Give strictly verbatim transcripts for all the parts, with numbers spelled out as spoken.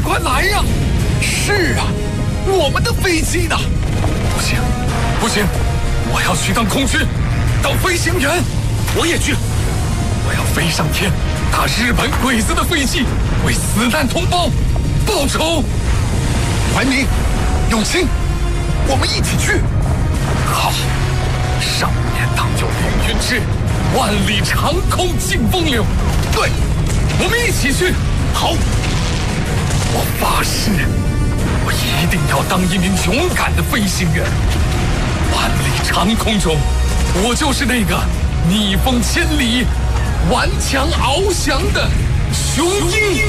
快来呀！是啊，我们的飞机呢？不行，不行，我要去当空军，当飞行员。我也去，我要飞上天，打日本鬼子的飞机，为死难同胞报仇。怀民，永清，我们一起去。好，少年当有凌云志，万里长空尽风流。对，我们一起去。好，我发誓，我一定要当一名勇敢的飞行员。万里长空中，我就是那个逆风千里、顽强翱翔的雄鹰。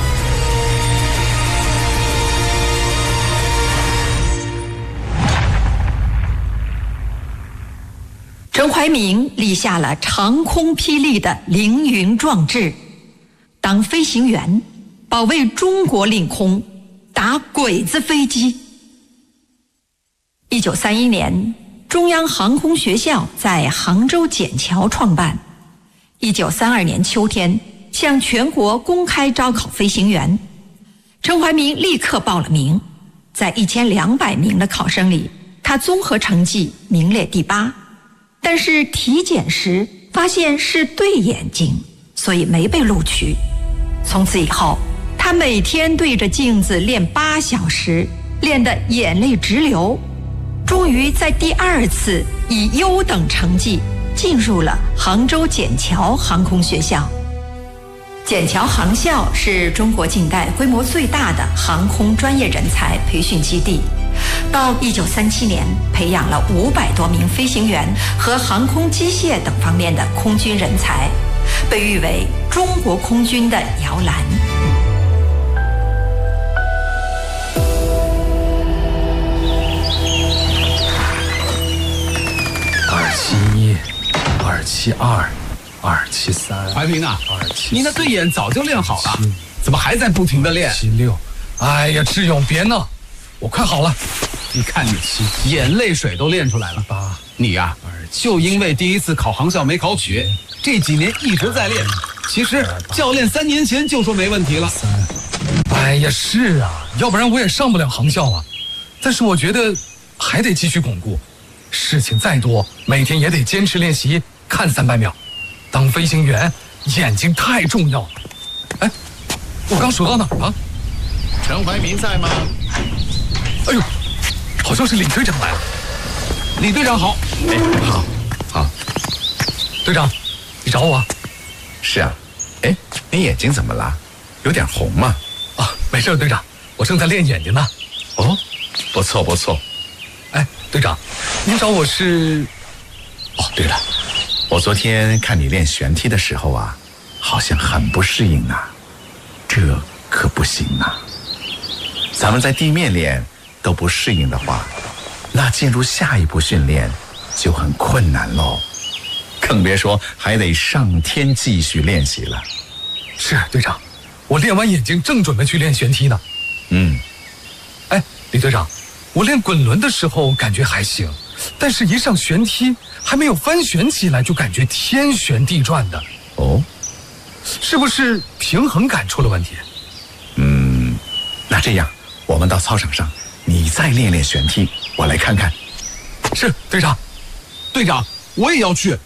陈怀民立下了长空霹雳的凌云壮志，当飞行员，保卫中国领空，打鬼子飞机。一九三一年，中央航空学校在杭州笕桥创办。一九三二年秋天，向全国公开招考飞行员。陈怀民立刻报了名，在一千两百名的考生里，他综合成绩名列第八。但是体检时发现是对眼睛，所以没被录取。从此以后，他每天对着镜子练八小时，练得眼泪直流。终于在第二次以优等成绩进入了杭州笕桥航空学校。笕桥航校是中国近代规模最大的航空专业人才培训基地。到一九三七年，培养了五百多名飞行员和航空机械等方面的空军人才，被誉为中国空军的摇篮。 二七一，二七二，二七三。 怀民啊， 二七， 你那对眼早就练好了，怎么还在不停的练？ 七六，哎呀，志勇别闹，我快好了。 你看你眼泪水都练出来了。 八， 你呀、啊，就因为第一次考航校没考取，这几年一直在练。其实教练三年前就说没问题了。 三，哎呀，是啊，要不然我也上不了航校啊。但是我觉得还得继续巩固，事情再多，每天也得坚持练习，看三百秒。当飞行员，眼睛太重要了。哎，我刚说到哪儿了？ 陈怀民在吗？ 哎呦，好像是李队长来了。 李队长好。 哎，好，好。 队长，你找我？ 是啊。哎，你眼睛怎么了？有点红嘛。 啊，没事，队长，我正在练眼睛呢。 哦，不错不错。 哎，队长，您找我是？ 哦，对了，我昨天看你练旋踢的时候啊，好像很不适应啊，这可不行啊。咱们在地面练都不适应的话，那进入下一步训练就很困难喽，更别说还得上天继续练习了。 是队长，我练完眼睛正准备去练旋踢呢。 嗯， 哎，李队长，我练滚轮的时候感觉还行，但是一上旋踢还没有翻旋起来就感觉天旋地转的。 哦， 是不是平衡感出了问题？ 嗯，那这样我们到操场上，你再练练旋踢，我来看看。 是队长。 队长，我也要去。